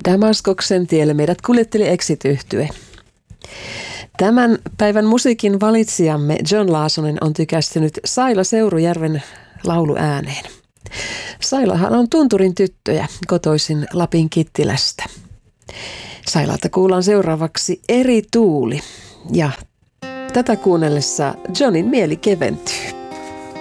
Damaskoksen tielle meidät kuljetteli Exit-yhtye. Tämän päivän musiikin valitsijamme John Laasonen on tykästynyt Saila Seurujärven lauluääneen. Sailahan on tunturin tyttöjä, kotoisin Lapin Kittilästä. Sailalta kuullaan seuraavaksi Eri tuuli ja tätä kuunnellessa Johnin mieli keventyy.